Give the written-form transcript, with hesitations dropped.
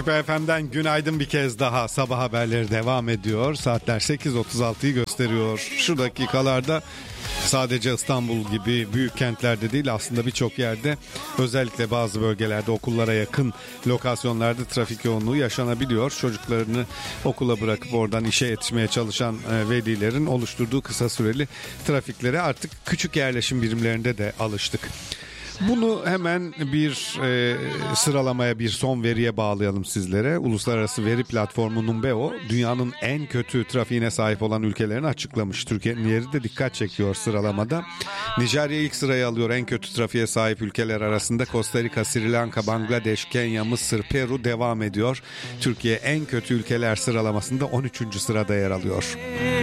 Süper FM'den günaydın bir kez daha. Sabah haberleri devam ediyor. Saatler 8.36'yı gösteriyor. Şu dakikalarda sadece İstanbul gibi büyük kentlerde değil, aslında birçok yerde, özellikle bazı bölgelerde, okullara yakın lokasyonlarda trafik yoğunluğu yaşanabiliyor. Çocuklarını okula bırakıp oradan işe yetişmeye çalışan velilerin oluşturduğu kısa süreli trafiklere artık küçük yerleşim birimlerinde de alıştık. Bunu hemen bir sıralamaya, bir son veriye bağlayalım sizlere. Uluslararası Veri Platformu Numbeo, dünyanın en kötü trafiğine sahip olan ülkelerini açıklamış. Türkiye'nin yeri de dikkat çekiyor sıralamada. Nijerya ilk sırayı alıyor en kötü trafiğe sahip ülkeler arasında. Costa Rica, Sri Lanka, Bangladeş, Kenya, Mısır, Peru devam ediyor. Türkiye en kötü ülkeler sıralamasında 13. sırada yer alıyor.